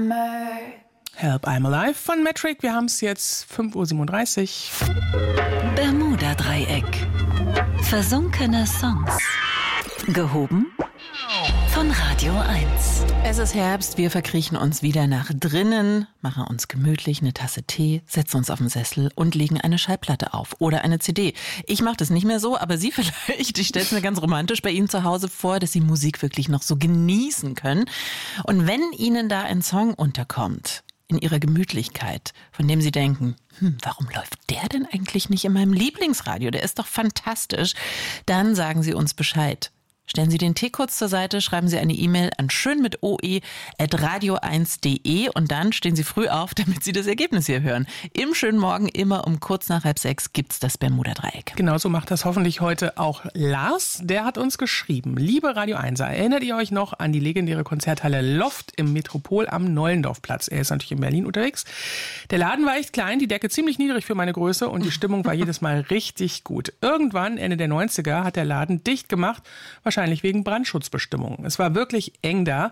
Help, I'm Alive von Metric. Wir haben es jetzt 5:37 Uhr. Bermuda-Dreieck. Versunkene Songs. Gehoben von Radio 1. Es ist Herbst, wir verkriechen uns wieder nach drinnen, machen uns gemütlich eine Tasse Tee, setzen uns auf den Sessel und legen eine Schallplatte auf oder eine CD. Ich mache das nicht mehr so, aber Sie vielleicht. Ich stelle es mir ganz romantisch bei Ihnen zu Hause vor, dass Sie Musik wirklich noch so genießen können. Und wenn Ihnen da ein Song unterkommt, in Ihrer Gemütlichkeit, von dem Sie denken, warum läuft der denn eigentlich nicht in meinem Lieblingsradio? Der ist doch fantastisch. Dann sagen Sie uns Bescheid. Stellen Sie den Tee kurz zur Seite, schreiben Sie eine E-Mail an schön@radio1.de und dann stehen Sie früh auf, damit Sie das Ergebnis hier hören. Im schönen Morgen, immer um kurz nach 5:30 gibt's das Bermuda-Dreieck. Genauso macht das hoffentlich heute auch Lars. Der hat uns geschrieben: Liebe Radio 1er, erinnert ihr euch noch an die legendäre Konzerthalle Loft im Metropol am Nollendorfplatz? Er ist natürlich in Berlin unterwegs. Der Laden war echt klein, die Decke ziemlich niedrig für meine Größe und die Stimmung war jedes Mal richtig gut. Irgendwann, Ende der 90er, hat der Laden dicht gemacht, wahrscheinlich wegen Brandschutzbestimmungen. Es war wirklich eng da.